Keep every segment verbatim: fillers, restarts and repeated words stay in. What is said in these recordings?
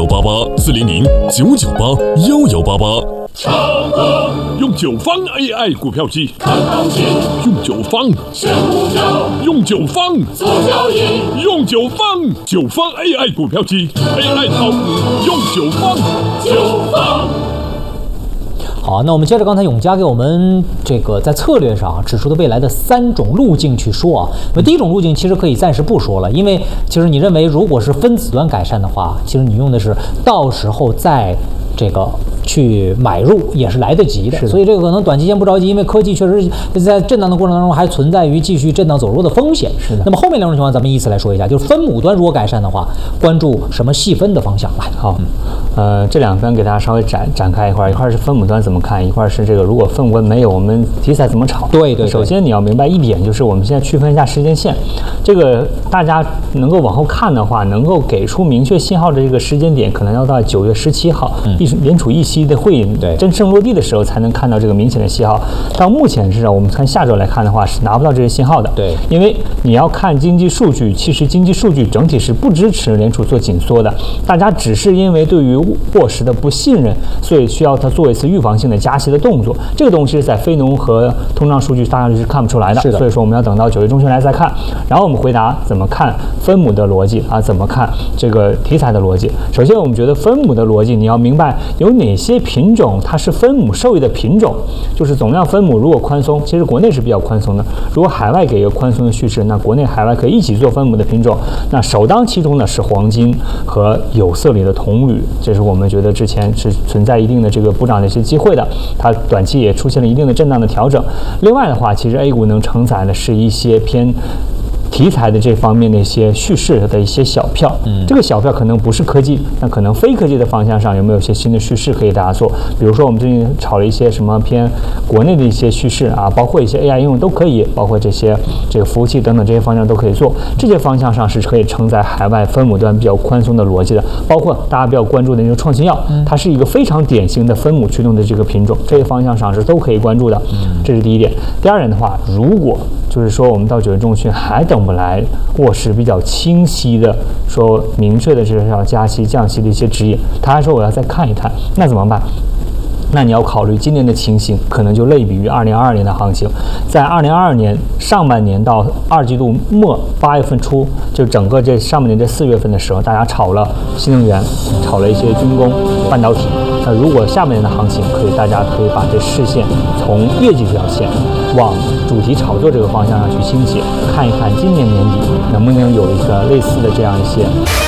八八四零零九九八幺幺八八。成功用九方 A I 股票机看行情，用九方选股票，用九方做交易，用九方九方 A I 股票机 A I 炒股用九方九方。 好，那我们接着刚才永嘉给我们这个在策略上指出的未来的三种路径去说啊。那么第一种路径其实可以暂时不说了，因为其实你认为如果是分子端改善的话，其实你用的是到时候再这个去买入也是来得及的，所以这个可能短期间不着急，因为科技确实在震荡的过程当中还存在于继续震荡走弱的风险。是的。那么后面两种情况咱们依次来说一下，就是分母端如果改善的话，关注什么细分的方向来。 好，呃，这两分给大家稍微展展开一块，一块是分母端怎么看，一块是这个如果分母端没有，我们题材怎么炒。 对 对, 对。 首先你要明白一点，就是我们现在区分一下时间线，这个大家能够往后看的话，能够给出明确信号的这个时间点，可能要到九月十七号，嗯，联储议息的会议真正落地的时候，才能看到这个明显的信号。到目前是我们看下周来看的话，是拿不到这些信号的。 对， 因为你要看经济数据，其实经济数据整体是不支持联储做紧缩的，大家只是因为对于沃实的不信任，所以需要它做一次预防性的加息的动作。这个东西是在非农和通胀数据大家是看不出来的， 是的。 所以说我们要等到九月中旬来再看。然后我们回答怎么看分母的逻辑啊，怎么看这个题材的逻辑。首先我们觉得分母的逻辑，你要明白有哪些品种它是分母受益的品种，就是总量分母如果宽松，其实国内是比较宽松的，如果海外给一个宽松的趋势，那国内海外可以一起做分母的品种。那首当其冲的是黄金和有色里的铜铝，这是我们觉得之前是存在一定的这个补涨的一些机会的，它短期也出现了一定的震荡的调整。另外的话，其实 A 股能承载的是一些偏题材的这方面的一些叙事的一些小票，嗯，这个小票可能不是科技，那可能非科技的方向上有没有一些新的叙事可以大家做？比如说我们最近炒了一些什么偏国内的一些叙事啊，包括一些 A I 应用都可以，包括这些这个服务器等等这些方向都可以做。这些方向上是可以承载海外分母端比较宽松的逻辑的，包括大家比较关注的那个创新药，它是一个非常典型的分母驱动的这个品种，这些方向上是都可以关注的，这是第一点。第二点的话，如果就是说我们到九月中旬还等不来沃实比较清晰的说明确的是要加息降息的一些指引，他还说我要再看一看，那怎么办？那你要考虑今年的情形，可能就类比于二零二二年的行情。在二零二二年上半年到二季度末八月份初，就整个这上半年这四月份的时候，大家炒了新能源，炒了一些军工、半导体。那如果下半年的行情，可以大家可以把这视线从业绩表现往主题炒作这个方向上去倾斜，看一看今年年底能不能有一个类似的这样一些。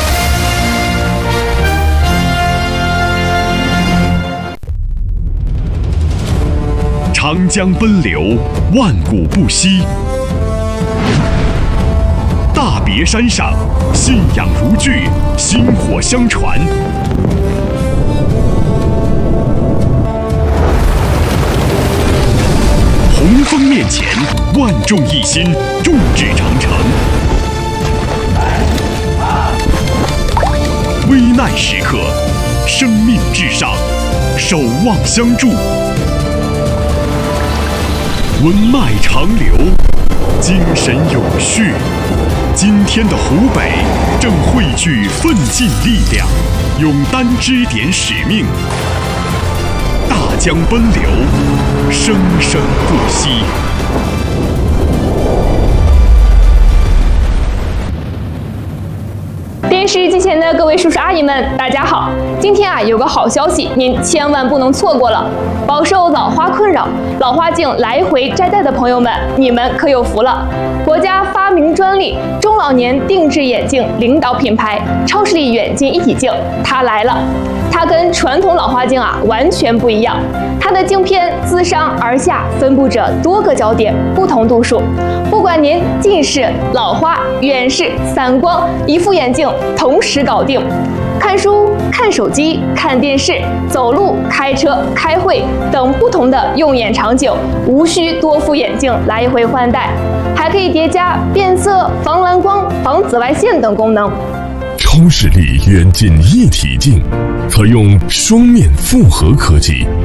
长江奔流，万古不息。大别山上，信仰如炬，薪火相传。洪峰面前，万众一心，众志成城。危难时刻，生命至上，守望相助。文脉长流，精神永续。今天的湖北正汇聚奋进力量，勇担支点使命。大江奔流，生生不息。 电视机前的各位叔叔阿姨们，大家好！今天啊，有个好消息，您千万不能错过了。饱受老花困扰、老花镜来回摘戴的朋友们，你们可有福了！国家发明专利中老年定制眼镜领导品牌超视力远近一体镜，它来了。它跟传统老花镜啊完全不一样，它的镜片自上而下分布着多个焦点，不同度数。不管您近视、老花、远视、散光，一副眼镜同时搞定。看书、看手机、看电视、走路、开车、开会等不同的用眼场景，无需多副眼镜来回换代，还可以叠加变色、防蓝光、防紫外线等功能。 超视力远近一体镜，采用双面复合科技，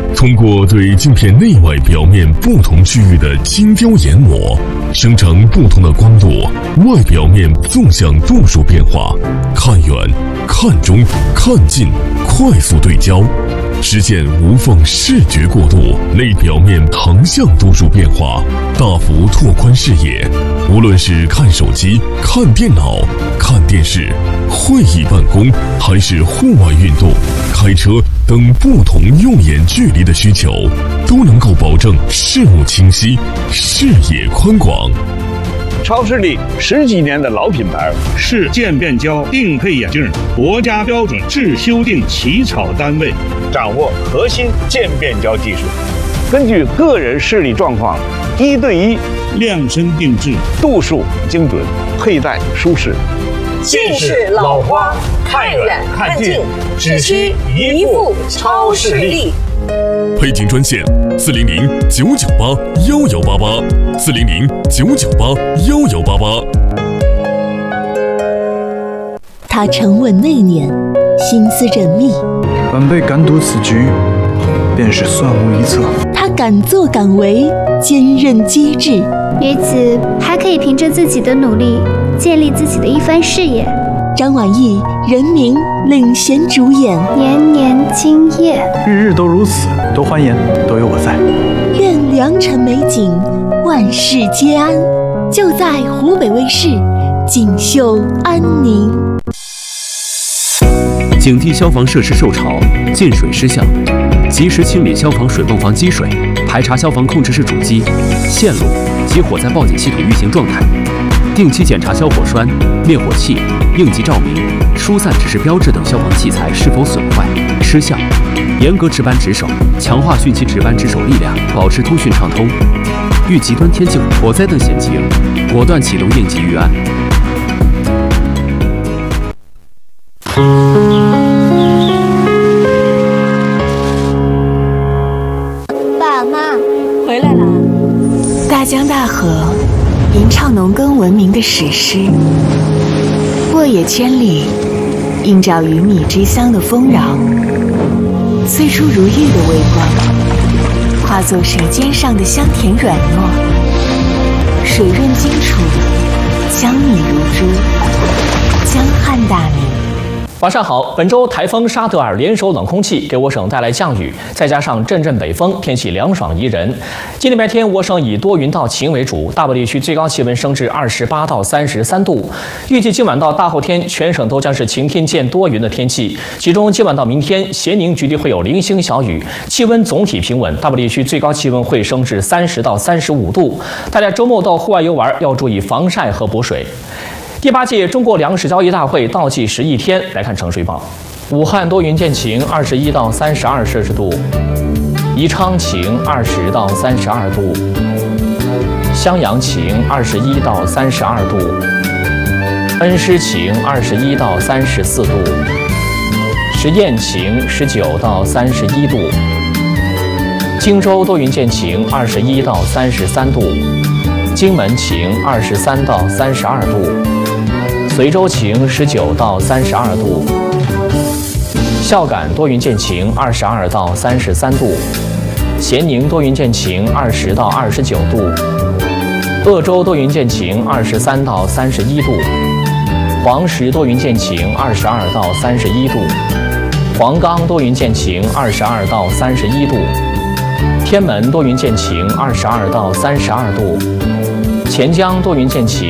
通过对镜片内外表面不同区域的精雕研磨，生成不同的光度、外表面纵向度数变化，看远、看中、看近，快速对焦，实现无缝视觉过渡，内表面横向度数变化，大幅拓宽视野。无论是看手机、看电脑、看电视、会议办公，还是户外运动、开车等不同用眼距离的需求，都能够保证视物清晰、视野宽广。 超视力十几年的老品牌， 是渐变焦定配眼镜国家标准制修订起草单位， 掌握核心渐变焦技术，根据个人视力状况，一对一量身定制， 度数精准，佩戴舒适。 近视老花，看远看近，只需一副超视力。 配镜专线：四零零九九八幺幺八八，四零零九九八幺幺八八。 他沉稳内敛，心思缜密， 晚辈敢赌此局，便是算无一策。 他敢作敢为，坚韧机智， 于此还可以凭着自己的努力，建立自己的一番事业。 张晚意，人民领衔主演， 年年今夜， 日日都如此，多欢颜，都有我在。 愿良辰美景，万事皆安。就在湖北卫视，锦绣安宁。 警惕消防设施受潮、进水失效，及时清理消防水泵房积水，排查消防控制室主机、线路及火灾报警系统运行状态，定期检查消火栓、灭火器、应急照明、疏散指示标志等消防器材是否损坏、失效，严格值班值守，强化汛期值班值守力量，保持通讯畅通。遇极端天气、火灾等险情，果断启动应急预案。 爸妈回来了。大江大河，吟唱农耕文明的史诗；沃野千里，映照鱼米之乡的丰饶。最初如玉的微光，化作舌尖上的香甜软糯，水润清楚，江米如珠，江汉大名。 晚上好，本周台风沙德尔联手冷空气给我省带来降雨，再加上阵阵北风，天气凉爽宜人。今天白天我省以多云到晴为主，大部地区最高气温升至二十八到三十三度。预计今晚到大后天，全省都将是晴天见多云的天气，其中今晚到明天，咸宁局地会有零星小雨，气温总体平稳，大部地区最高气温会升至三十到三十五度。大家周末到户外游玩要注意防晒和补水。第八届中国粮食交易大会倒计时一天，来看城市预报：武汉多云见晴，二十一到三十二摄氏度；宜昌晴，二十到三十二度；襄阳晴，二十一到三十二度；恩施晴，二十一到三十四度；十堰晴，十九到三十一度；荆州多云见晴，二十一到三十三度；荆门晴，二十三到三十二度；随州晴，十九到三十二度；孝感多云见晴，二十二到三十三度；咸宁多云见晴，二十到二十九度；鄂州多云见晴，二十三到三十一度；黄石多云见晴，二十二到三十一度；黄冈多云见晴，二十二到三十一度；天门多云见晴，二十二到三十二度；钱江多云见晴。